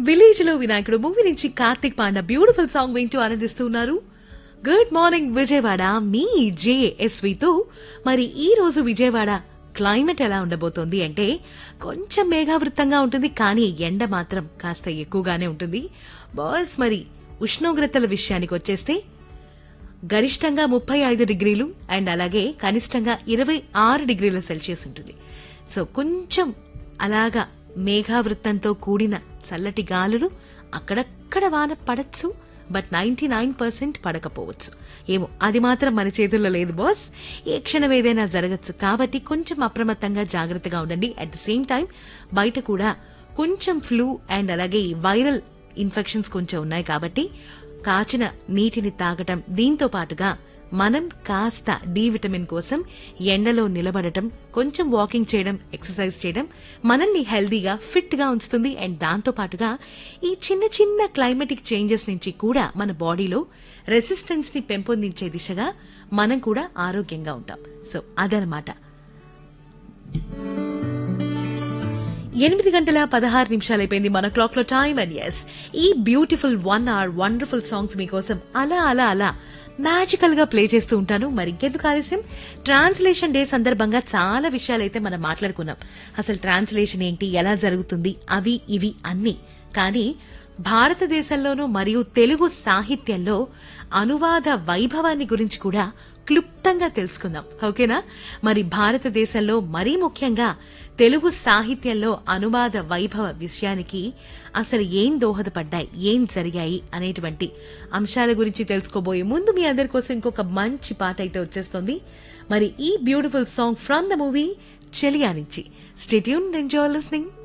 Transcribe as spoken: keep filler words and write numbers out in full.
Village లో వినాయకుడు movie నుంచి కార్తిక్ పాడిన బ్యూటిఫుల్ సాంగ్ వింటూ ఆనందిస్తున్నారు. గుడ్ మార్నింగ్ విజయవాడ, మీ జేఎస్వితో. మరి ఈ రోజు విజయవాడ క్లైమేట్ ఎలా ఉండబోతోంది అంటే కొంచెం మేఘావృతంగా ఉంటుంది, కానీ ఎండ మాత్రం కాస్త ఎక్కువగానే ఉంటుంది బాస్. మరి ఉష్ణోగ్రతల విషయానికి వచ్చేస్తే గరిష్టంగా ముప్పై ఐదు డిగ్రీలు అండ్ అలాగే కనిష్టంగా ఇరవై ఆరు డిగ్రీల సెల్సియస్ ఉంటుంది. సో కొంచెం అలాగా మేఘావృతంతో కూడిన చల్లటి గాలులు, అక్కడక్కడ వాన పడచ్చు, బట్ నైన్టీ నైన్ పర్సెంట్ పడకపోవచ్చు. ఏమో, అది మాత్రం మన చేతుల్లో లేదు బాస్. ఏ క్షణం ఏదైనా జరగచ్చు, కాబట్టి కొంచెం అప్రమత్తంగా జాగ్రత్తగా ఉండండి. అట్ ద సేమ్ టైం బయట కూడా కొంచెం ఫ్లూ అండ్ అలాగే వైరల్ ఇన్ఫెక్షన్స్ కొంచెం ఉన్నాయి, కాబట్టి కాచిన నీటిని తాగటం, దీంతో పాటుగా మనం కాస్త డి విటమిన్ కోసం ఎండలో నిలబడటం, కొంచెం వాకింగ్ చేయడం, ఎక్సర్సైజ్ చేయడం మనల్ని హెల్దీగా ఫిట్ గా ఉంచుతుంది. అండ్ దాంతో పాటుగా ఈ చిన్న చిన్న క్లైమేటిక్ చేంజెస్ నుంచి కూడా మన బాడీలో రెసిస్టెన్స్ ని పెంపొందించే దిశగా మనం కూడా ఆరోగ్యంగా ఉంటాం. సో అదనమాట. ఎనిమిది గంటల పదహారు నిమిషాలు అయిపోయింది మన క్లాక్ లో టైం. అండ్ ఎస్, ఈ beautiful one hour wonderful songs మీకోసం అలా అలా అలా మ్యాజికల్ గా ప్లే చేస్తూ ఉంటాను. మరి ఇంకెందుకు ఆలస్యం, ట్రాన్స్లేషన్ డే సందర్భంగా చాలా విషయాలైతే మనం మాట్లాడుకున్నాం. అసలు ట్రాన్స్లేషన్ ఏంటి, ఎలా జరుగుతుంది, అవి ఇవి అన్ని. కానీ భారతదేశంలోనూ మరియు తెలుగు సాహిత్యంలో అనువాద వైభవాన్ని గురించి కూడా క్లుప్తంగా తెలుసుకుందాం, ఓకేనా? మరి భారతదేశంలో మరీ ముఖ్యంగా తెలుగు సాహిత్యంలో అనువాద వైభవ విషయానికి అసలు ఏం దోహదపడ్డాయి, ఏం జరిగాయి అనేటువంటి అంశాల గురించి తెలుసుకోబోయే ముందు మీ అందరి కోసం ఇంకొక మంచి పాట అయితే వచ్చేస్తుంది. మరి ఈ beautiful song from the movie చెలియా నుంచి. Stay tuned, enjoy listening.